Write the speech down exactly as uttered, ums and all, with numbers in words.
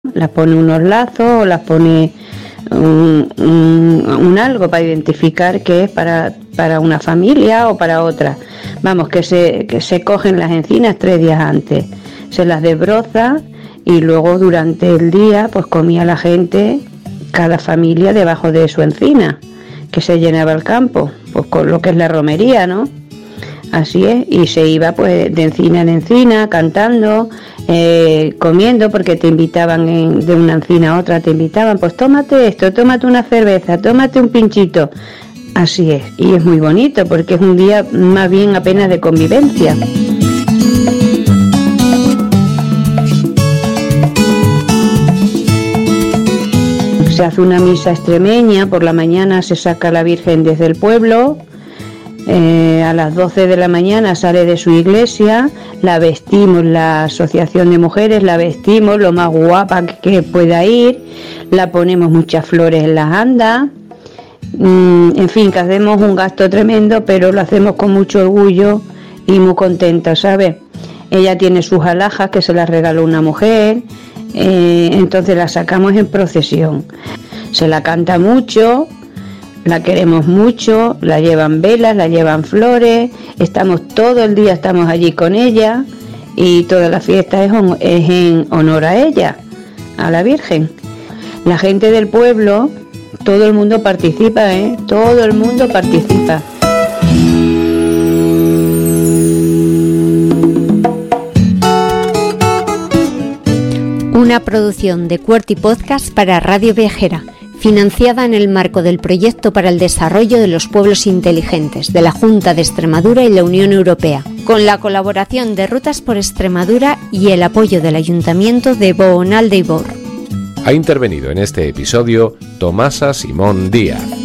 las pone unos lazos o las pone un, un, un algo para identificar que es para, para una familia o para otra. Vamos, que se, que se cogen las encinas tres días antes, se las desbroza y luego durante el día pues comía la gente, cada familia debajo de su encina, que se llenaba el campo, pues con lo que es la romería, ¿no? Así es, y se iba pues de encina en encina, cantando, eh, comiendo, porque te invitaban en, de una encina a otra, te invitaban, pues tómate esto, tómate una cerveza, tómate un pinchito. Así es, y es muy bonito, porque es un día más bien apenas de convivencia. Se hace una misa extremeña, por la mañana se saca a la Virgen desde el pueblo. Eh, a las doce de la mañana sale de su iglesia, la vestimos, la asociación de mujeres, la vestimos lo más guapa que, que pueda ir, la ponemos muchas flores en las andas, mm, en fin, que hacemos un gasto tremendo, pero lo hacemos con mucho orgullo y muy contenta, ¿sabes? Ella tiene sus alhajas que se las regaló una mujer, eh, entonces la sacamos en procesión, se la canta mucho. La queremos mucho, la llevan velas, la llevan flores, estamos todo el día, estamos allí con ella y toda la fiesta es, on, es en honor a ella, a la Virgen. La gente del pueblo, todo el mundo participa, ¿eh? Todo el mundo participa. Una producción de Cuerty Podcast para Radio Viajera, financiada en el marco del Proyecto para el Desarrollo de los Pueblos Inteligentes de la Junta de Extremadura y la Unión Europea, con la colaboración de Rutas por Extremadura y el apoyo del Ayuntamiento de Boonal de Ibor. Ha intervenido en este episodio Tomasa Simón Díaz.